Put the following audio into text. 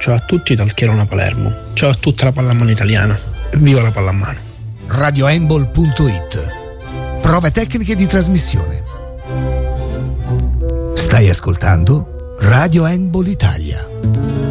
Ciao a tutti dal Chierona Palermo. Ciao a tutta la pallamano italiana. Viva la pallamano. radiohandball.it. Prove tecniche di trasmissione. Stai ascoltando Radio Handball Italia.